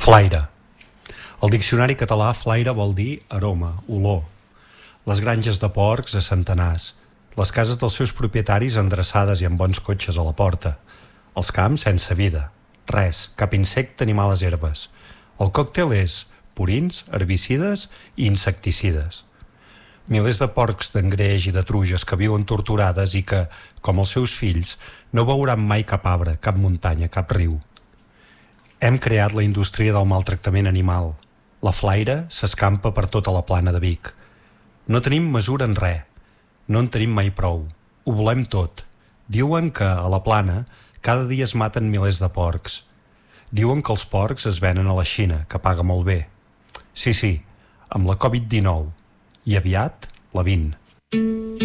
Flaire. El diccionari català flaire vol dir aroma, olor. Les granges de porcs a centenars, les cases dels seus propietaris endreçades i amb bons cotxes a la porta, els camps sense vida, res, cap insecte ni males herbes. El còctel és purins, herbicides i insecticides. Milers de porcs d'engreix i de truges que viuen torturades i que, com els seus fills, no veuran mai cap arbre, cap muntanya, cap riu. Hem creat la indústria del maltractament animal. La flaire s'escampa per tota la plana de Vic. No tenim mesura en res. No en tenim mai prou. Ho volem tot. Diuen que, a la plana, cada dia es maten milers de porcs. Diuen que els porcs es venen a la Xina, que paga molt bé. Sí, amb la Covid-19. I aviat, la 20.